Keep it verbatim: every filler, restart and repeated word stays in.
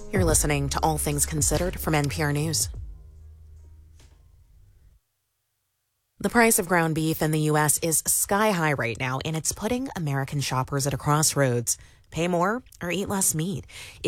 You're listening to All Things Considered from N P R News. The price of ground beef in the U S is sky high right now, and it's putting American shoppers at a crossroads. Pay more or eat less meat.